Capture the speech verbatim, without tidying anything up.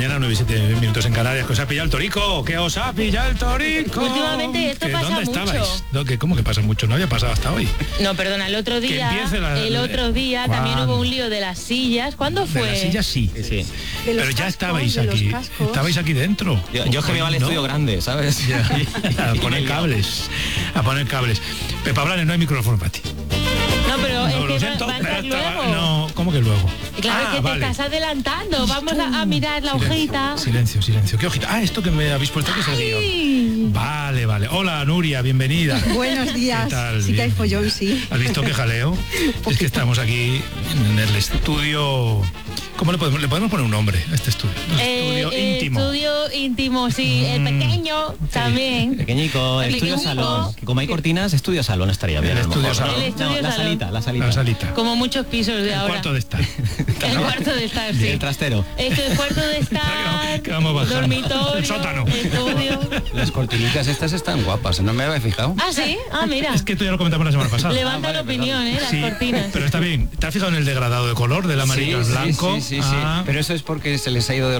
mañana, nueve y siete minutos en Canarias. ¿Que os ha pillado el torico? ¿Que os ha pillado el torico? Últimamente esto pasa ¿Dónde mucho. estabais? ¿No? ¿Que ¿Cómo que pasa mucho? No había pasado hasta hoy. No, perdona, el otro día, la, el otro día ¿cuándo? también hubo un lío de las sillas. ¿Cuándo fue? De las sillas sí. sí. Pero cascos, ya estabais aquí. Estabais aquí dentro. Yo, yo que me va al estudio no. grande, ¿sabes? Ya, a poner cables. A poner cables. Pepa Blanes, no hay micrófono para ti. No, pero No, es lo que siento, va, va a entrar pero estaba- luego. No, ¿cómo que luego? Claro, Ah, es que vale. te estás adelantando. Vamos a, a mirar la Silencio, hojita. Silencio, silencio. ¿Qué hojita? Ah, esto que me habéis puesto que es el guión. Ay. Vale, vale. Hola, Nuria, bienvenida. Buenos días. ¿Qué tal? Sí que hay Bien. follón, sí. ¿Has visto qué jaleo? Es que estamos aquí en el estudio... ¿Cómo le podemos, le podemos poner un nombre a este estudio? Un Eh, estudio eh, íntimo. Estudio íntimo, sí. El pequeño también. Pequeñico, El estudio pequeñico. salón. Que como hay cortinas, estudio salón estaría bien. El a lo estudio mejor, salón. ¿no? El estudio No, la salón. salita, la salita. La salita. Como muchos pisos de El ahora. cuarto de estar. El cuarto de estar, sí. El trastero. Esto es cuarto de estar, Que vamos bajando. dormitorio, El sótano. estudio. Las cortinitas estas están guapas, no me había fijado. Ah, sí, ah, mira. Es que esto ya lo comentamos la semana pasada. Levanta la opinión, eh, las Sí, cortinas. pero está bien. ¿Te has fijado en el degradado de color del amarillo al Sí, blanco? Sí, sí, sí, Ah. sí. Pero eso es porque se les ha ido de